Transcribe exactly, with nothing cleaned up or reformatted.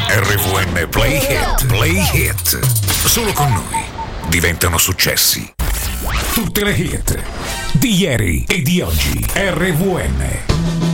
R V N Play Hit, Play Hit. Solo con noi diventano successi. Tutte le hit di ieri e di oggi. R V N.